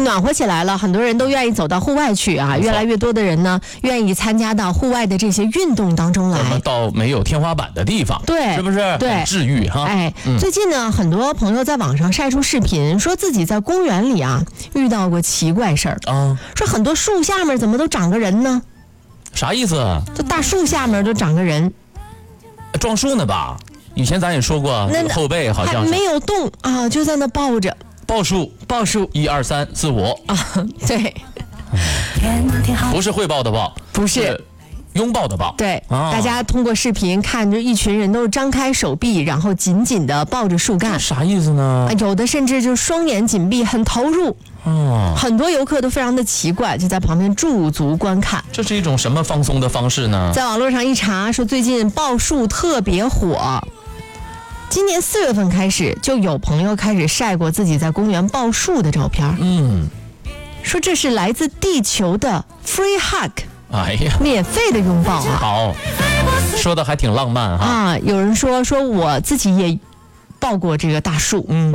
情暖和起来了，很多人都愿意走到户外去啊，越来越多的人呢愿意参加到户外的这些运动当中来。 我们到没有天花板的地方， 对， 是不是？ 对， 很治愈哈。 最近呢，很多朋友在网上晒出视频，说自己在公园里啊遇到过奇怪事儿啊，说很多树下面怎么都长个人呢？ 啥意思啊？ 就大树下面都长个人， 撞树呢吧？以前咱也说过，后背好像还没有动啊，就在那抱着。 抱树，1、2、3、4、5 啊，对， 不是汇报的报， 不是拥抱的抱。 对，大家通过视频看着一群人都张开手臂，然后紧紧的抱着树干。 啥意思呢？ 有的甚至就双眼紧闭，很投入。很多游客都非常的奇怪，就在旁边驻足观看。 这是一种什么放松的方式呢？ 在网络上一查，说最近抱树特别火。今年4月份开始，就有朋友开始晒过自己在公园抱树的照片。说这是来自地球的 free hug， 哎呀， 免费的拥抱啊！ 好，说的还挺浪漫哈。 有人说我自己也抱过这个大树。